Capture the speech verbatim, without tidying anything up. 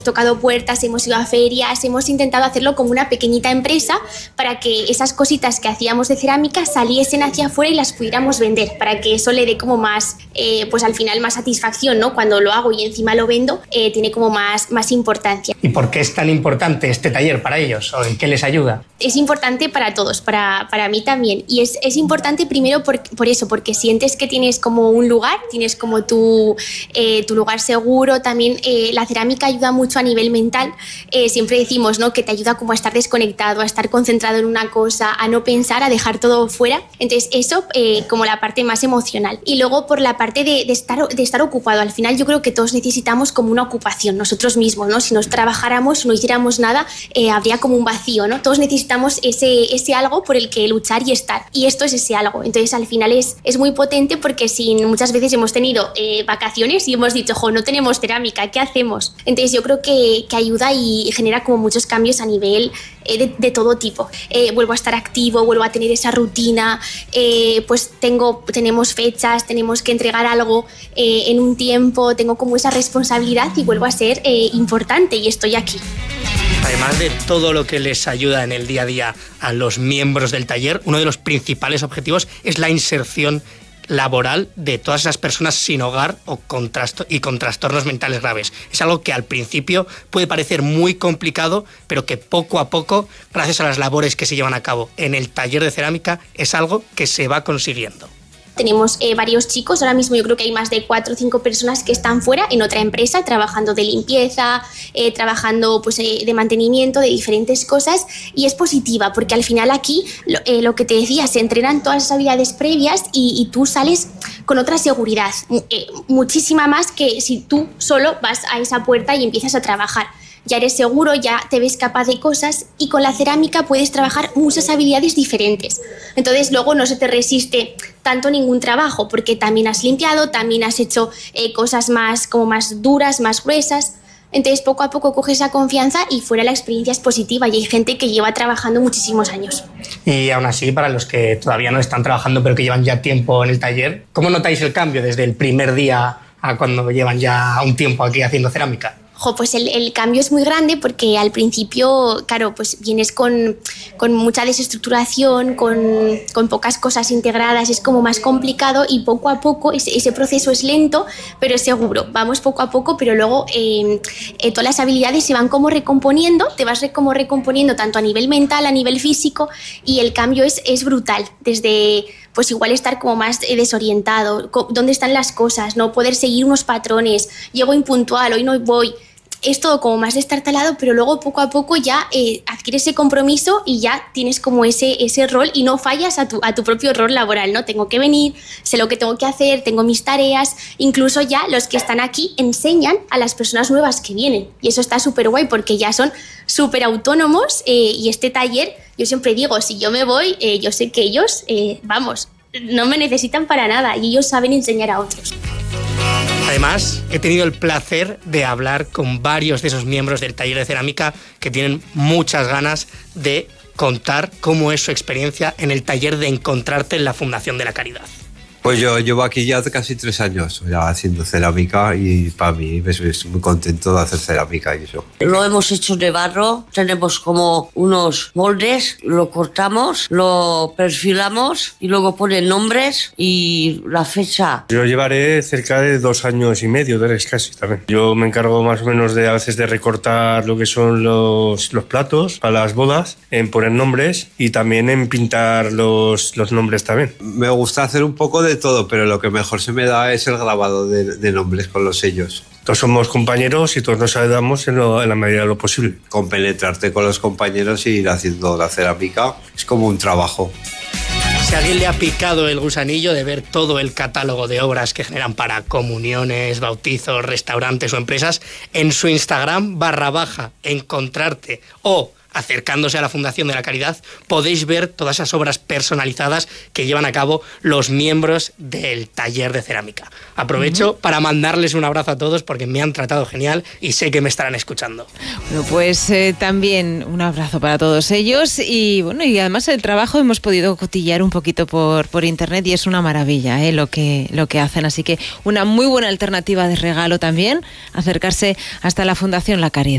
tocado puertas, hemos ido a ferias, hemos intentado hacerlo como una pequeñita empresa para que esas cositas que hacíamos de cerámica saliesen hacia afuera y las pudiéramos vender, para que eso le dé como más, eh, pues al final más satisfacción, ¿no? Cuando lo hago y encima lo vendo, eh, tiene como más, más importancia. ¿Y por qué es tan importante este taller para ellos? ¿O en qué les ayuda? Es importante para todos, para, para mí también. Y es, es importante primero por, por eso, porque sientes que tienes como un lugar, tienes como tu, eh, tu lugar seguro. También eh, la cerámica ayuda mucho a nivel mental. Eh, siempre decimos, ¿no?, que te ayuda como a estar desconectado, a estar concentrado en una cosa, a no pensar, a dejar todo fuera. Entonces eso eh, como la parte más emocional. Y luego por la parte de, de, estar, de estar ocupado. Al final yo creo que todos necesitamos como una ocupación nosotros mismos, ¿no? Si nos trabajáramos, no hiciéramos nada, eh, habría como un vacío, ¿no? Todos necesitamos ese, ese algo por el que luchar y estar. Y esto es ese algo. Entonces al final es, es muy potente, porque si muchas veces hemos tenido eh, vacaciones y hemos dicho, jo, no tenemos cerámica, ¿qué hacemos? Entonces yo creo que, que ayuda y genera como muchos cambios a nivel eh, de, de todo tipo. Eh, vuelvo a estar activo, vuelvo a tener esa rutina, eh, pues tengo, tenemos fechas, tenemos que entregar algo eh, en un tiempo, tengo como esa responsabilidad y vuelvo a ser eh, importante y estoy aquí. Además de todo lo que les ayuda en el día a día a los miembros del taller, uno de los principales objetivos es la inserción laboral de todas esas personas sin hogar o con trasto- y con trastornos mentales graves. Es algo que al principio puede parecer muy complicado, pero que poco a poco, gracias a las labores que se llevan a cabo en el taller de cerámica, es algo que se va consiguiendo. Tenemos eh, varios chicos, ahora mismo yo creo que hay más de cuatro o cinco personas que están fuera en otra empresa trabajando de limpieza, eh, trabajando pues, eh, de mantenimiento, de diferentes cosas, y es positiva porque al final aquí lo, eh, lo que te decía, se entrenan todas esas habilidades previas y, y tú sales con otra seguridad, eh, muchísima más que si tú solo vas a esa puerta y empiezas a trabajar. Ya eres seguro, ya te ves capaz de cosas y con la cerámica puedes trabajar muchas habilidades diferentes. Entonces luego no se te resiste tanto ningún trabajo porque también has limpiado, también has hecho eh, cosas más, como más duras, más gruesas. Entonces poco a poco coges esa confianza y fuera la experiencia es positiva y hay gente que lleva trabajando muchísimos años. Y aún así, para los que todavía no están trabajando pero que llevan ya tiempo en el taller, ¿cómo notáis el cambio desde el primer día a cuando llevan ya un tiempo aquí haciendo cerámica? Jo, pues el, el cambio es muy grande porque al principio, claro, pues vienes con, con mucha desestructuración, con, con pocas cosas integradas, es como más complicado y poco a poco ese, ese proceso es lento, pero es seguro. Vamos poco a poco, pero luego eh, eh, todas las habilidades se van como recomponiendo, te vas re, como recomponiendo tanto a nivel mental, a nivel físico y el cambio es, es brutal. Desde pues igual estar como más desorientado, dónde están las cosas, no poder seguir unos patrones, llego impuntual, hoy no voy. Es todo como más destartalado, pero luego poco a poco ya eh, adquieres ese compromiso y ya tienes como ese, ese rol y no fallas a tu, a tu propio rol laboral, ¿no? Tengo que venir, sé lo que tengo que hacer, tengo mis tareas, incluso ya los que están aquí enseñan a las personas nuevas que vienen y eso está súper guay porque ya son súper autónomos eh, y este taller, yo siempre digo, si yo me voy, eh, yo sé que ellos, eh, vamos, no me necesitan para nada y ellos saben enseñar a otros. Además, he tenido el placer de hablar con varios de esos miembros del taller de cerámica que tienen muchas ganas de contar cómo es su experiencia en el taller de Encontrarte en la Fundación de la Caridad. Pues yo llevo aquí ya casi tres años ya haciendo cerámica y para mí me estoy muy contento de hacer cerámica y eso. Lo hemos hecho de barro, tenemos como unos moldes, lo cortamos, lo perfilamos y luego ponen nombres y la fecha. Yo llevaré cerca de dos años y medio, tres casi también. Yo me encargo más o menos de a veces de recortar lo que son los, los platos para las bodas, en poner nombres y también en pintar los, los nombres también. Me gusta hacer un poco de de todo, pero lo que mejor se me da es el grabado de, de nombres con los sellos. Todos somos compañeros y todos nos ayudamos en, lo, en la medida de lo posible. Compenetrarte con los compañeros y ir haciendo la cerámica es como un trabajo. Si a alguien le ha picado el gusanillo de ver todo el catálogo de obras que generan para comuniones, bautizos, restaurantes o empresas, en su Instagram barra baja encontrarte o acercándose a la Fundación de la Caridad, podéis ver todas esas obras personalizadas que llevan a cabo los miembros del taller de cerámica. Aprovecho uh-huh. para mandarles un abrazo a todos porque me han tratado genial y sé que me estarán escuchando. Bueno, pues eh, también un abrazo para todos ellos y bueno, y además el trabajo hemos podido cotillear un poquito por, por internet y es una maravilla eh, lo que, lo que hacen, así que una muy buena alternativa de regalo también, acercarse hasta la Fundación La Caridad.